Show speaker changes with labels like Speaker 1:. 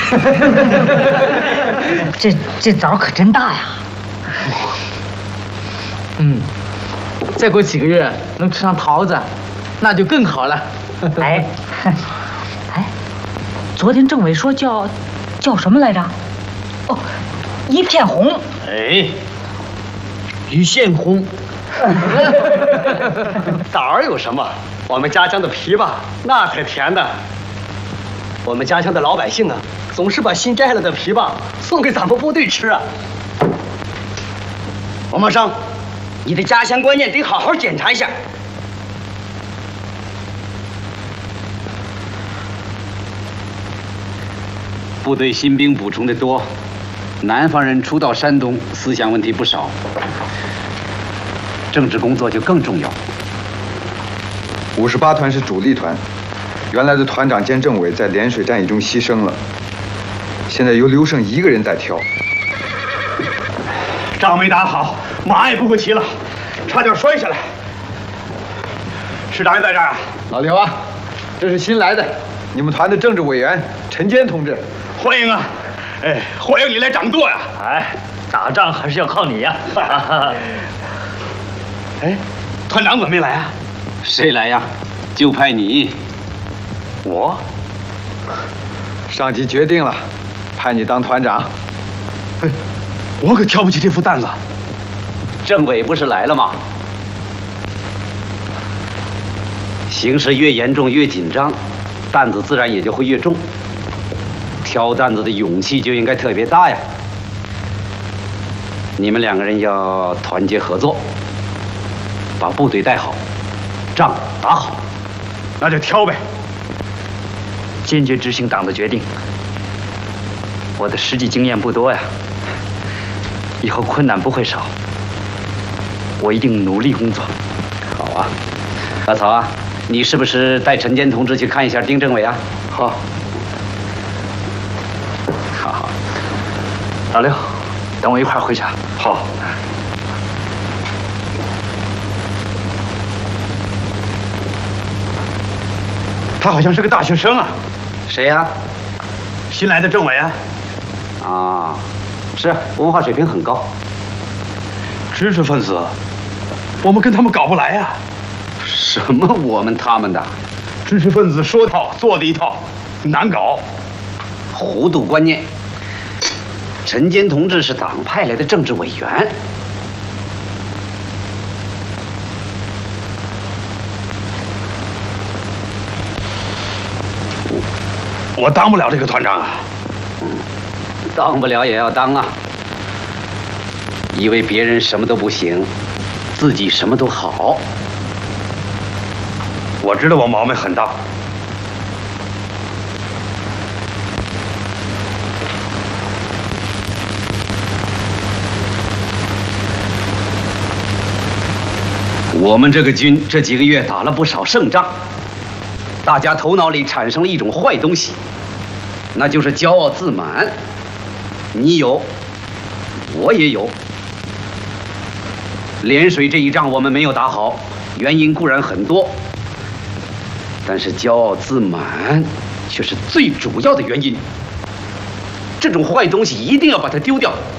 Speaker 1: 这枣可真大呀！
Speaker 2: 再过几个月能吃上桃子，那就更好了。
Speaker 1: 哎，昨天政委说叫什么来着？哦，一片红。
Speaker 3: 哎，一线红。枣儿有什么？我们家乡的枇杷那才甜呢。我们家乡的老百姓啊，总是把新摘了的枇杷送给咱们部队吃啊。王茂生，你的家乡观念得好好检查一下。
Speaker 4: 部队新兵补充的多，南方人初到山东，思想问题不少，政治工作就更重要。
Speaker 5: 58团是主力团，原来的团长兼政委在涟水战役中牺牲了，现在由刘胜一个人在挑。
Speaker 3: 仗没打好，马也不会骑了，差点摔下来。师长也在这儿啊？
Speaker 5: 老刘啊，这是新来的，你们团的政治委员陈坚同志。
Speaker 3: 欢迎啊！哎，欢迎你来掌舵呀！
Speaker 6: 哎，打仗还是要靠你呀！
Speaker 3: 哎，团长怎么没来啊？
Speaker 4: 谁来呀？就派你。
Speaker 3: 我？
Speaker 5: 上级决定了，派你当团长。
Speaker 3: 哎，我可挑不起这副担子。
Speaker 4: 政委不是来了吗？形势越严重越紧张，担子自然也就会越重。挑担子的勇气就应该特别大呀！你们两个人要团结合作，把部队带好，仗打好。
Speaker 3: 那就挑呗。
Speaker 6: 坚决执行党的决定。我的实际经验不多呀，以后困难不会少。我一定努力工作。
Speaker 4: 好啊，阿曹啊，你是不是带陈坚同志去看一下丁政委啊？
Speaker 3: 好。
Speaker 6: 老六，等我一块儿回去。
Speaker 3: 好。他好像是个大学生啊。
Speaker 4: 谁呀？
Speaker 3: 新来的政委啊。
Speaker 4: 啊，是文化水平很高。
Speaker 3: 知识分子，我们跟他们搞不来呀。
Speaker 4: 什么我们他们的？
Speaker 3: 知识分子说一套做的一套，难搞。
Speaker 4: 糊涂观念。陈坚同志是党派来的政治委员，
Speaker 3: 我当不了这个团长啊。
Speaker 4: 当不了也要当啊。以为别人什么都不行，自己什么都好。
Speaker 3: 我知道我毛病很大。
Speaker 4: 我们这个军这几个月打了不少胜仗，大家头脑里产生了一种坏东西，那就是骄傲自满。你有，我也有。涟水这一仗我们没有打好，原因固然很多，但是骄傲自满却是最主要的原因。这种坏东西一定要把它丢掉。